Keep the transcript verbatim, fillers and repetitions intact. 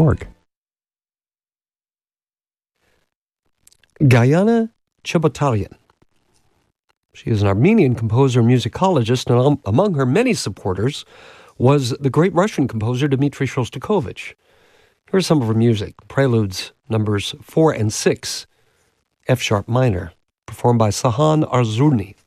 org. Gayana Chebotaryan. She is an Armenian composer and musicologist, and among her many supporters was the great Russian composer Dmitri Shostakovich. Here's some of her music: Preludes numbers four and six, F-sharp minor, performed by Sahan Arzurny.